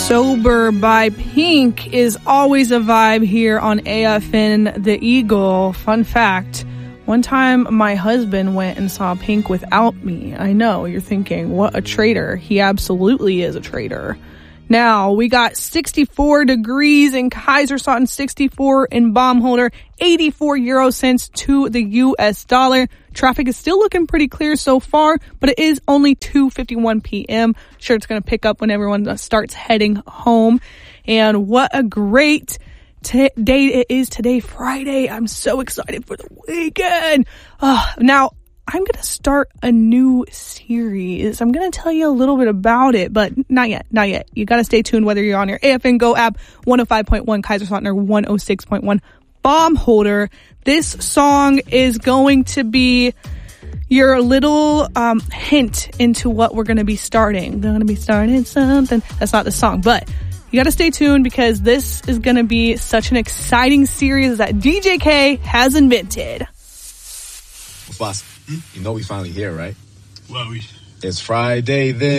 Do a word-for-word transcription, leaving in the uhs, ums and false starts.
Sober by Pink is always a vibe here on A F N The Eagle. Fun fact, one time my husband went and saw Pink without me. I know, you're thinking, what a traitor. He absolutely is a traitor. Now, we got sixty-four degrees in Kaiserslautern, sixty-four in Baumholder, eighty-four euro cents to the U S dollar. Traffic is still looking pretty clear so far, but it is only two fifty-one p.m. Sure, it's going to pick up when everyone starts heading home. And what a great t- day it is today, Friday. I'm so excited for the weekend. Uh, now, I'm going to start a new series. I'm going to tell you a little bit about it, but not yet, not yet. You got to stay tuned whether you're on your A F N Go app, one oh five point one Kaiserslautern or one oh six point one Baumholder. This song is going to be your little um, hint into what we're going to be starting. Going to be starting something. That's not the song, but you got to stay tuned because this is going to be such an exciting series that D J K has invented. Boss, you know we finally here, right? Well, we... It's Friday then.